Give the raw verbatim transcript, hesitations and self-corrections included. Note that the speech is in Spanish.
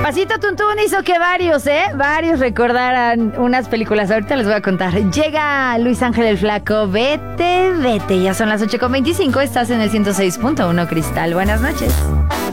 Pasito Tuntún hizo que varios, ¿eh? Varios recordaran unas películas. Ahorita les voy a contar. Llega Luis Ángel el Flaco. Vete, vete. Ya son las ocho con veinticinco. Estás en el ciento seis punto uno Cristal. Buenas noches.